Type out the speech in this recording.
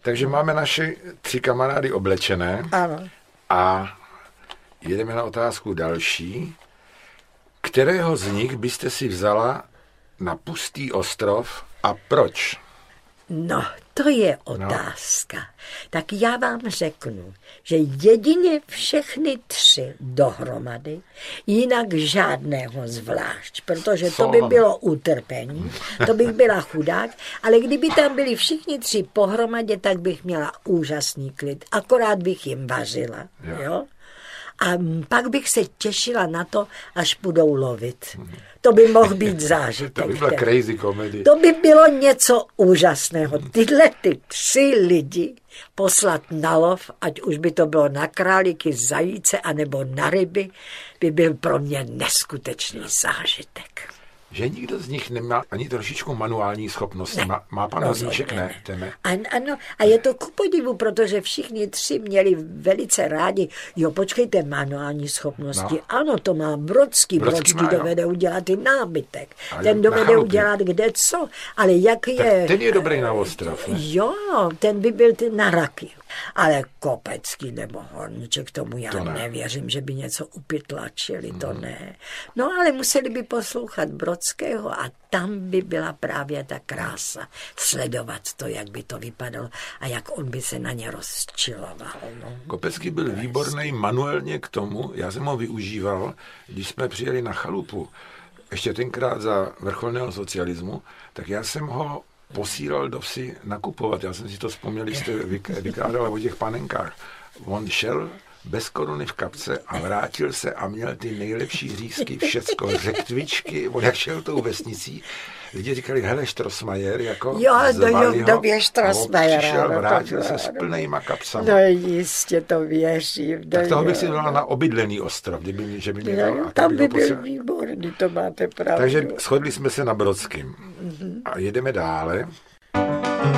Takže máme naše 3 kamarády oblečené. Ano. A jedeme na otázku další. Kterého z nich byste si vzala na pustý ostrov a proč? No, to je otázka. Tak já vám řeknu, že jedině všechny 3 dohromady, jinak žádného zvlášť, protože to by bylo utrpení, to bych byla chudák, ale kdyby tam byli všichni 3 pohromadě, tak bych měla úžasný klid, akorát bych jim vařila, jo? A pak bych se těšila na to, až budou lovit. To by mohl být zážitek. To by byla crazy komedie. To by bylo něco úžasného. Tyhle 3 lidi poslat na lov, ať už by to bylo na králíky, zajíce, anebo na ryby, by byl pro mě neskutečný zážitek. Že nikdo z nich nemá ani trošičku manuální schopnosti. Má pan Hozíček? Ne. Ano, a je to ku podivu, protože všichni 3 měli velice rádi. Jo, počkejte, manuální schopnosti. No. Ano, to má Brodský dovede udělat i nábytek. Ten dovede udělat kde co. Ale jak je... Ten je dobrý na ostrov, ne? Jo, ten by byl na raky. Ale Kopecký nebo Horníček, tomu já nevěřím, že by něco upytlačili, to ne. No ale museli by poslouchat Brodského a tam by byla právě ta krása. Sledovat to, jak by to vypadalo a jak on by se na ně rozčiloval. No. Kopecký byl výborný manuálně k tomu, já jsem ho využíval, když jsme přijeli na chalupu, ještě tenkrát za vrcholného socialismu, tak já jsem ho posílal do vsi nakupovat. Já jsem si to vzpomněl, když jste vykládala o těch panenkách. On šel bez koruny v kapce a vrátil se a měl ty nejlepší řízky, všecko, řektvičky. On jak šel tou vesnicí, lidi říkali, hele, Štrosmajer, jako v době Štrosmajera. Vrátil se s plnejma kapsama. No jistě, to věřím. Tak toho bych si dala na obydlený ostrov, že by mě dal. Tam by byl výborný, to máte pravdu. Takže shodli jsme se na Brodským. A jedeme dále.